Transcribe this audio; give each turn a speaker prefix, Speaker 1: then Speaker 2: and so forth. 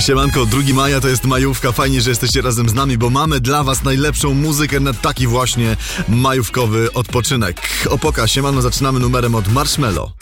Speaker 1: Siemanko, 2 maja to jest majówka. Fajnie, że jesteście razem z nami, bo mamy dla was najlepszą muzykę na taki właśnie majówkowy odpoczynek. Opoka, siemano, zaczynamy numerem od Marshmello.